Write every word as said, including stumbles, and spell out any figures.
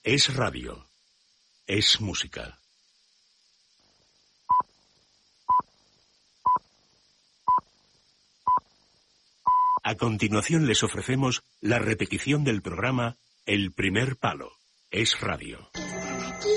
Es radio. Es música. A continuación les ofrecemos la repetición del programa El Primer Palo. Es radio.